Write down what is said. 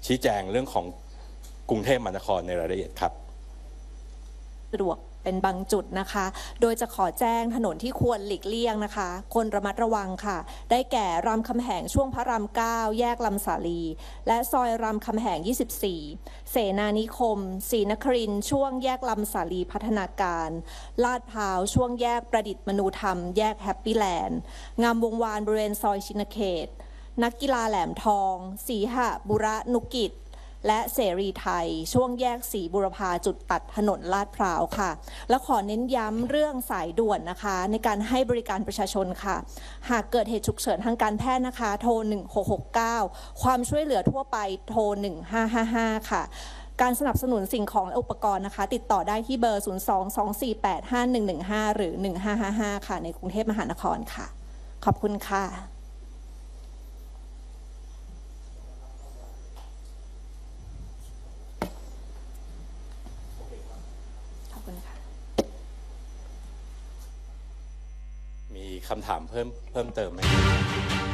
ชี้แจงเรื่องของกรุงเทพมหานครในรายละเอียดครับสะดวกเป็นบางจุดนะคะ โดยจะขอแจ้งถนนที่ควรหลีกเลี่ยงนะคะควรระมัดระวังค่ะได้แก่รามคำแหงช่วงพระราม 9แยกลำสาลีและซอยรามคำแหง24เสนานิคมศรีนครินทร์ช่วงแยกลำสาลีพัฒนาการลาดพร้าวช่วงแยกประดิษฐ์มนูธรรมแยกแฮปปี้แลนด์งามวงวานบริเวณซอยชินเขตนักกีฬาแหลมทองศรีหบุรนุกิจและเสรีไทยช่วงแยกศรีบุรพาจุดตัดถนนลาดพร้าวค่ะและขอเน้นย้ำเรื่องสายด่วนนะคะในการให้บริการประชาชนค่ะหากเกิดเหตุฉุกเฉินทางการแพทย์นะคะโทร1669ความช่วยเหลือทั่วไปโทร1555ค่ะการสนับสนุนสิ่งของและอุปกรณ์นะคะติดต่อได้ที่เบอร์02-248-5115หรือ1555ค่ะในกรุงเทพมหานครค่ะขอบคุณค่ะมีคำถามเพิ่มเติมไหม